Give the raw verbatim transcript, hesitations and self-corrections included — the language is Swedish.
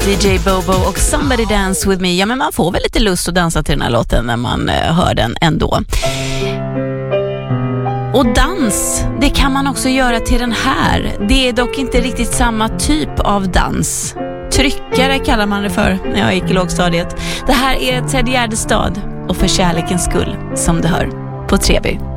D J Bobo och Somebody Dance With Me. Ja, men man får väl lite lust att dansa till den här låten när man eh, hör den ändå. Och dans, det kan man också göra till den här. Det är dock inte riktigt samma typ av dans. Tryckare kallar man det för när jag gick i lågstadiet. Det här är Ted Gärdestad och För kärlekens skull, som det hör på tre B.